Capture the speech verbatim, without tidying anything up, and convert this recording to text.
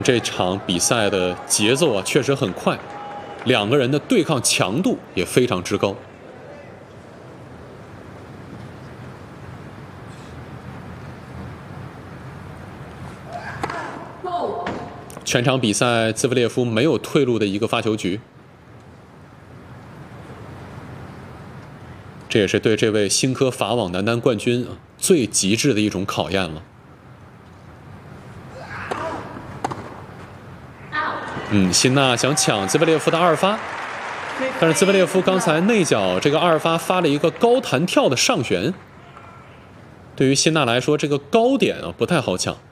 这场比赛的节奏啊，确实很快，两个人的对抗强度也非常之高。全场比赛，兹维列夫没有退路的一个发球局，这也是对这位新科法网男单冠军最极致的一种考验了。 嗯，辛纳想抢兹维列夫的二发，但是兹维列夫刚才内角这个二发发了一个高弹跳的上旋，对于辛纳来说，这个高点啊不太好抢。